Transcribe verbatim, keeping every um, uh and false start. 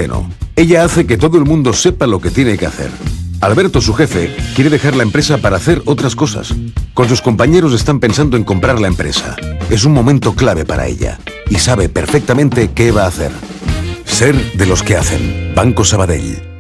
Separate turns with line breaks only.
Centeno. Ella hace que todo el mundo sepa lo que tiene que hacer. Alberto, su jefe, quiere dejar la empresa para hacer otras cosas. Con sus compañeros están pensando en comprar la empresa. Es un momento clave para ella y sabe perfectamente qué va a hacer. Ser de los que hacen. Banco Sabadell.